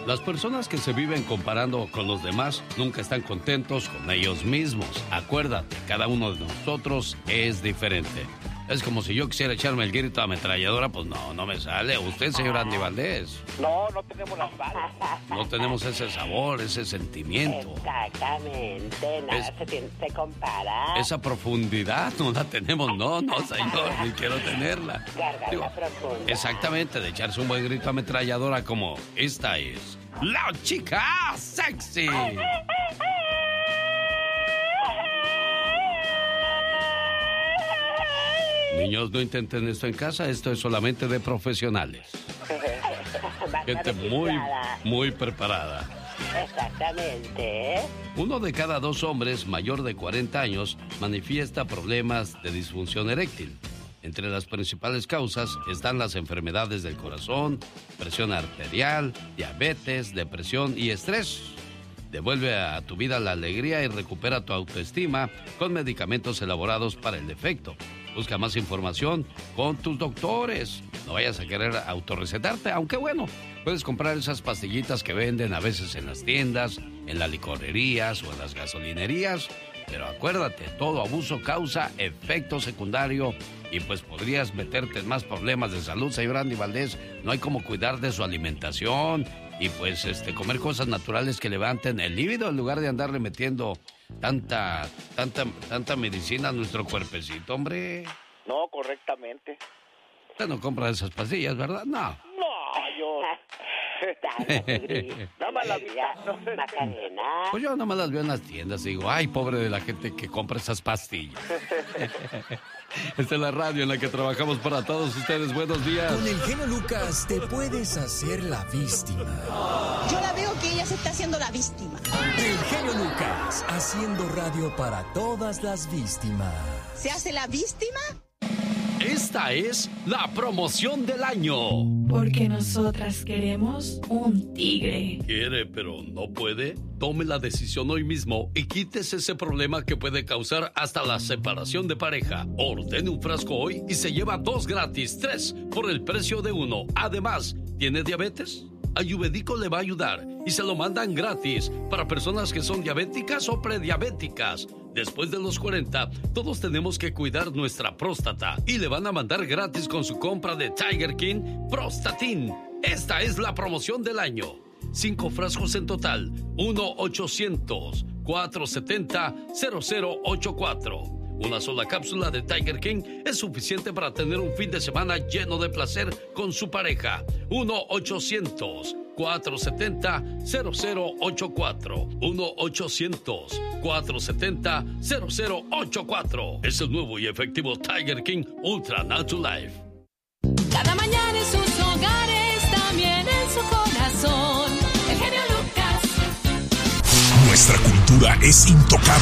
Las personas que se viven comparando con los demás nunca están contentos con ellos mismos. Acuérdate, cada uno de nosotros es diferente. Es como si yo quisiera echarme el grito a ametralladora, pues no me sale. ¿Usted, señor Andy Valdés? No tenemos las balas. No tenemos ese sabor, ese sentimiento. Exactamente, nada se compara. Esa profundidad no la tenemos, no, señor, ni quiero tenerla. Garganta profunda. Exactamente, de echarse un buen grito a ametralladora como esta es la chica sexy. Niños, no intenten esto en casa, esto es solamente de profesionales. Gente muy preparada. Exactamente. 1 de cada 2 hombres mayor de 40 años manifiesta problemas de disfunción eréctil. Entre las principales causas están las enfermedades del corazón, presión arterial, diabetes, depresión y estrés. Devuelve a tu vida la alegría y recupera tu autoestima con medicamentos elaborados para el defecto. Busca más información con tus doctores. No vayas a querer autorrecetarte, aunque bueno, puedes comprar esas pastillitas que venden a veces en las tiendas, en las licorerías o en las gasolinerías. Pero acuérdate, todo abuso causa efecto secundario y pues podrías meterte en más problemas de salud, señor Andy Valdés. No hay como cuidar de su alimentación y pues comer cosas naturales que levanten el líbido en lugar de andarle metiendo tanta medicina a nuestro cuerpecito, hombre. No, correctamente. Usted no compra esas pastillas, ¿verdad? No, yo... Nada más las Macarena. Pues yo nada más las veo en las tiendas y digo, ay, pobre de la gente que compra esas pastillas. Esta es la radio en la que trabajamos para todos ustedes. Buenos días. Con el genio Lucas te puedes hacer la víctima. Yo la veo que ella se está haciendo la víctima. El genio Lucas, haciendo radio para todas las víctimas. ¿Se hace la víctima? Esta es la promoción del año. Porque nosotras queremos un tigre. ¿Quiere, pero no puede? Tome la decisión hoy mismo y quítese ese problema que puede causar hasta la separación de pareja. Ordene un frasco hoy y se lleva 2 gratis, 3 por el precio de 1. Además, ¿tiene diabetes? Ayurvédico le va a ayudar y se lo mandan gratis para personas que son diabéticas o prediabéticas. Después de los 40, todos tenemos que cuidar nuestra próstata y le van a mandar gratis con su compra de Tiger King Prostatin. Esta es la promoción del año. 5 frascos en total. 1-800-470-0084. Una sola cápsula de Tiger King es suficiente para tener un fin de semana lleno de placer con su pareja. 1-800-470-0084. 1-800-470-0084. Es el nuevo y efectivo Tiger King Ultra Natural Life. Cada mañana en sus hogares, también en su corazón. El genio Lucas. Nuestra cultura es intocable.